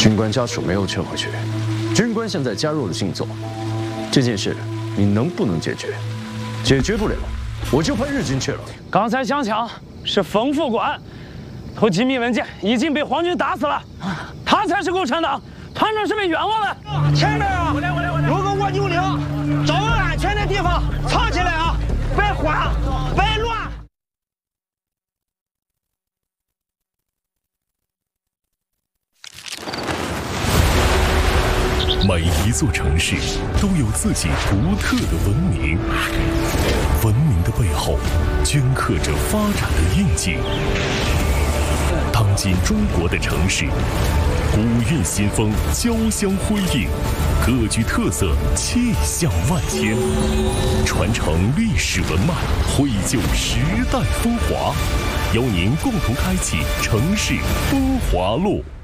军官家属没有撤回去，军官现在加入了星座，这件事你能不能解决？解决不了，我就派日军去了。 刚才相抢是冯副官，偷机密文件已经被皇军打死了，他才是共产党，团长是被冤枉了。 前面啊，有个蜗牛岭，找个安全的地方藏起来啊，别慌，别乱。 每一座城市都有自己独特的文明，文明的背后镌刻着发展的印记。当今中国的城市，古韵新风交相辉映，各具特色，气象万千，传承历史文脉，绘就时代风华，邀您共同开启城市风华路。